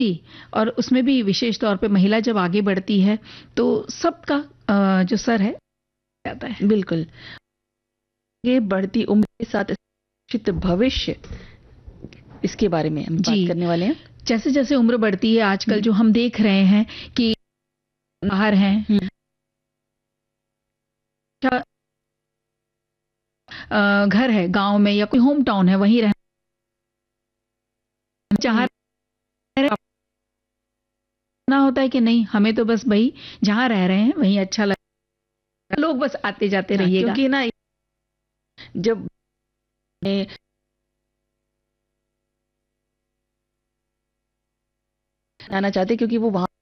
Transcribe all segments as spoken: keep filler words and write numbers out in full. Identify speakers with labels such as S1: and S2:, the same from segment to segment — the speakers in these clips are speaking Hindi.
S1: जी, और उसमें भी विशेष तौर पे महिला जब आगे बढ़ती है तो सबका अ, जो सर है जाता है।
S2: बिल्कुल। ये बढ़ती उम्र के साथ शिक्षित भविष्य, इसके बारे में हम बात
S1: जी,
S2: करने वाले हैं।
S1: जैसे जैसे उम्र बढ़ती है आजकल जो हम देख रहे हैं कि बाहर हैं,
S2: हम्म,
S1: अच्छा, अ, घर है गांव में या कोई होम टाउन है वहीं रहना चाह रहे होता है कि नहीं हमें तो बस भाई जहाँ रह रहे हैं वहीं अच्छा लग लोग बस आते जाते
S2: हाँ,
S1: रहिएगा।
S2: क्योंकि ना जब ए, आना चाहते क्योंकि वो वहां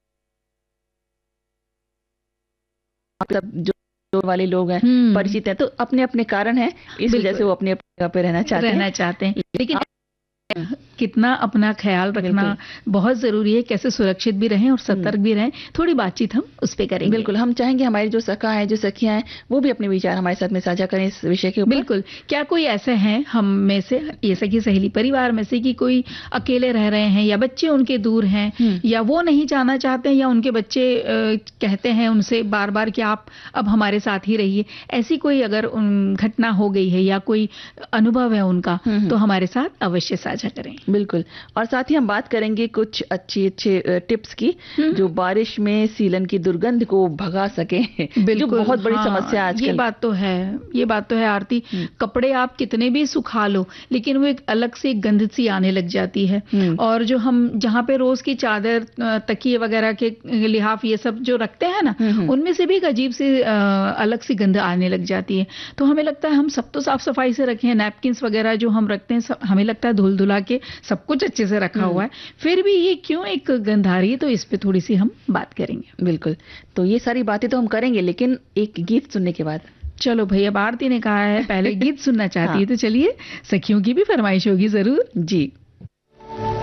S2: सब जो जो वाले लोग हैं
S1: हम्म
S2: परिचित हैं, तो अपने अपने कारण हैं, इस वजह से
S1: बिल्कुल
S2: वो अपने अपने जगह पे रहना चाहते
S1: रहना
S2: हैं।
S1: चाहते हैं, लेकिन
S2: आप-
S1: कितना अपना ख्याल रखना
S2: बिल्कुल।
S1: बहुत जरूरी है, कैसे सुरक्षित भी रहें और
S2: हम्म,
S1: सतर्क भी रहें। थोड़ी बातचीत हम उस पे करेंगे।
S2: बिल्कुल। हम चाहेंगे हमारे जो सखा है, जो सखियां हैं, वो भी अपने विचार हमारे साथ में साझा करें इस विषय के ऊपर।
S1: बिल्कुल, क्या कोई ऐसे हैं हम में से, ये सखी सहेली परिवार में से कि कोई अकेले रह रहे हैं या बच्चे उनके दूर हैं
S2: हम्म,
S1: या वो नहीं जाना चाहते हैं या उनके बच्चे अ, कहते हैं उनसे बार बार कि आप अब हमारे साथ ही रहिए, ऐसी कोई अगर उन, घटना हो गई है या कोई अनुभव है उनका
S2: हम्म, हम्म।
S1: तो हमारे साथ अवश्य साझा करें।
S2: बिल्कुल। और साथ ही हम बात करेंगे कुछ अच्छी अच्छे टिप्स की,
S1: हम्म,
S2: जो बारिश में सीलन की दुर्गंध को भगा सके, जो
S1: बिल्कुल
S2: बहुत बड़ी
S1: हाँ,
S2: समस्या है
S1: ये
S2: आजकल।
S1: बात तो है, ये बात तो है आरती।
S2: हम्म,
S1: कपड़े आप कितने भी सुखा लो लेकिन वो एक अलग से एक गंध सी आने लग जाती है।
S2: हम्म,
S1: और जो हम जहाँ पे रोज की चादर अ, तकिए वगैरह के लिहाफ ये सब जो रखते हैं ना,
S2: हम्म, हम्म।
S1: उनमें से भी एक अजीब सी अ, अलग सी गंध आने लग जाती है। तो हमें लगता है हम सब तो साफ सफाई से रखे हैं, नैपकिन्स वगैरह जो हम रखते हैं सब, हमें लगता है धुल धुला के सब कुछ अच्छे से रखा
S2: हम्म,
S1: हुआ है, फिर भी ये क्यों एक गंध आ रही है, तो इस पे थोड़ी सी हम बात करेंगे।
S2: बिल्कुल। तो ये सारी बातें तो हम करेंगे, लेकिन एक गीत सुनने के बाद।
S1: चलो भैया, आरती ने कहा है पहले गीत सुनना चाहती
S2: हाँ
S1: है तो चलिए, सखियों की भी फरमाइश होगी जरूर।
S2: जी।